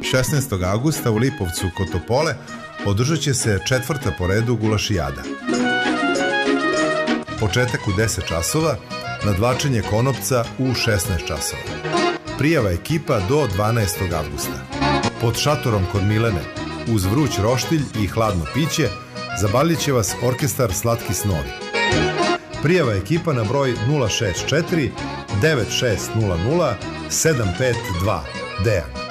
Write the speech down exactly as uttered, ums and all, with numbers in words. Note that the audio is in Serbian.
šesnaestog avgusta u Lipovcu kod Topole održat će se četvrta po redu gulašijada. Početak u deset časova, nadvlačenje konopca u šesnaest časova. Prijava ekipa do dvanaestog avgusta. Pod šatorom kod Milene, uz vruć roštilj i hladno piće, zabavljat će vas orkestar Slatki snovi. Prijava ekipa na broj nula šest četiri devet šest nula nula sedam pet dva. Dejan.